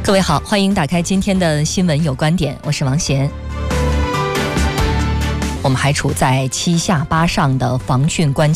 各位好，欢迎打开今天的新闻有观点，我是王贤。我们还处在七下八上的防汛关